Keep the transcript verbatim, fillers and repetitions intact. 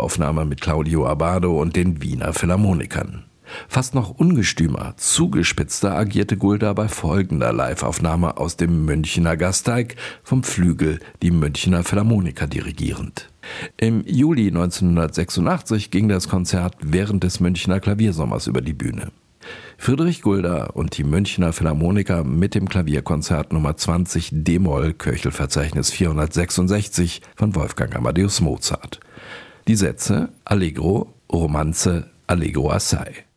Studioaufnahme mit Claudio Abbado und den Wiener Philharmonikern. Fast noch ungestümer, zugespitzter agierte Gulda bei folgender Liveaufnahme aus dem Münchener Gasteig, vom Flügel die Münchener Philharmoniker dirigierend. Im Juli neunzehnhundertsechsundachtzig ging das Konzert während des Münchener Klaviersommers über die Bühne. Friedrich Gulda und die Münchener Philharmoniker mit dem Klavierkonzert Nummer zwanzig d-Moll, Köchelverzeichnis vierhundertsechsundsechzig von Wolfgang Amadeus Mozart. Die Sätze Allegro, Romanze, Allegro assai.